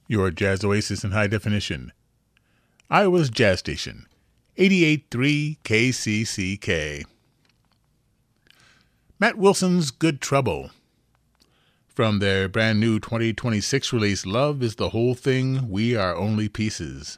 your jazz oasis in high definition. Iowa's Jazz Station, 88.3 KCCK. Matt Wilson's Good Trouble. From their brand new 2026 release, Love is the Whole Thing, We Are Only Pieces.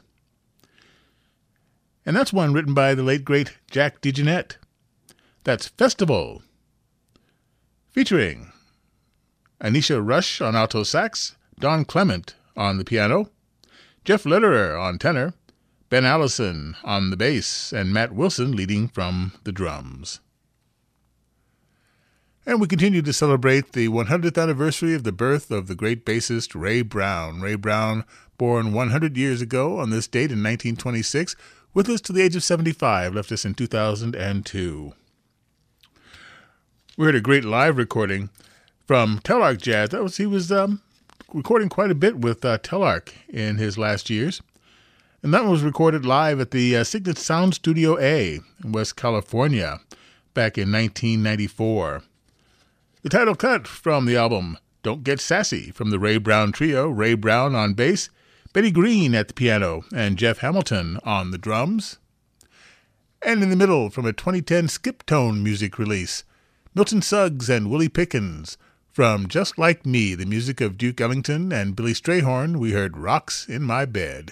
And that's one written by the late, great Jack DeJohnette. That's Festival, featuring Anisha Rush on alto sax, Don Clement on the piano, Jeff Lederer on tenor, Ben Allison on the bass, and Matt Wilson leading from the drums. And we continue to celebrate the 100th anniversary of the birth of the great bassist Ray Brown. Ray Brown, born 100 years ago on this date in 1926, with us to the age of 75, left us in 2002. We heard a great live recording from Telarc Jazz. He was recording quite a bit with Telarc in his last years. And that one was recorded live at the Signet Sound Studio A in West California back in 1994. The title cut from the album, Don't Get Sassy, from the Ray Brown Trio, Ray Brown on bass, Betty Green at the piano, and Jeff Hamilton on the drums. And in the middle, from a 2010 Skip Tone music release, Milton Suggs and Willie Pickens. From Just Like Me, the music of Duke Ellington and Billy Strayhorn, we heard Rocks in My Bed.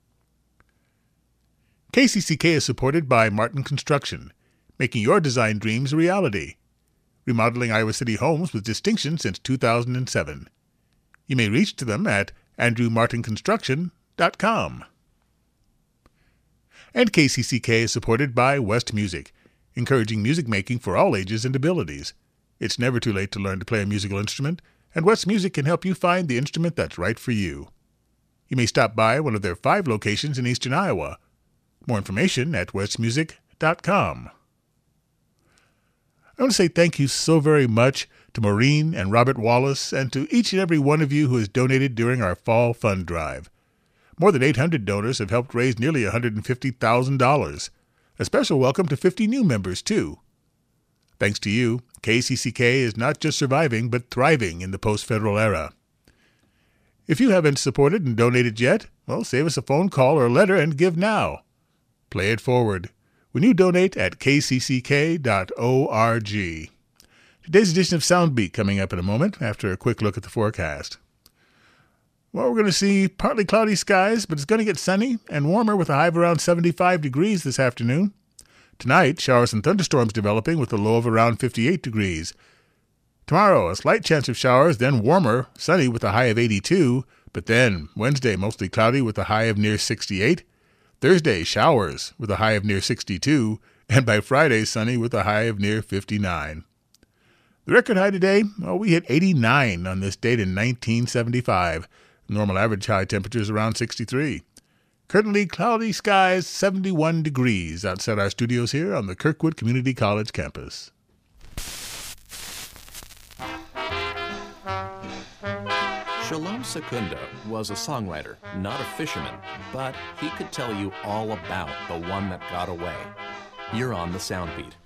KCCK is supported by Martin Construction, making your design dreams a reality. Remodeling Iowa City homes with distinction since 2007. You may reach to them at andrewmartinconstruction.com. And KCCK is supported by West Music, encouraging music making for all ages and abilities. It's never too late to learn to play a musical instrument, and West Music can help you find the instrument that's right for you. You may stop by one of their 5 locations in eastern Iowa. More information at westmusic.com. I want to say thank you so very much to Maureen and Robert Wallace and to each and every one of you who has donated during our fall fund drive. More than 800 donors have helped raise nearly $150,000. A special welcome to 50 new members, too. Thanks to you, KCCK is not just surviving, but thriving in the post-federal era. If you haven't supported and donated yet, well, save us a phone call or a letter and give now. Play it forward when you donate at kcck.org. Today's edition of Soundbeat coming up in a moment after a quick look at the forecast. Well, we're going to see partly cloudy skies, but it's going to get sunny and warmer with a high of around 75 degrees this afternoon. Tonight, showers and thunderstorms developing with a low of around 58 degrees. Tomorrow, a slight chance of showers, then warmer, sunny with a high of 82, but then Wednesday, mostly cloudy with a high of near 68. Thursday, showers with a high of near 62, and by Friday, sunny with a high of near 59. The record high today, we hit 89 on this date in 1975. Normal average high temperatures around 63. Currently cloudy skies, 71 degrees outside our studios here on the Kirkwood Community College campus. Shalom Secunda was a songwriter, not a fisherman, but he could tell you all about the one that got away. You're on the Soundbeat.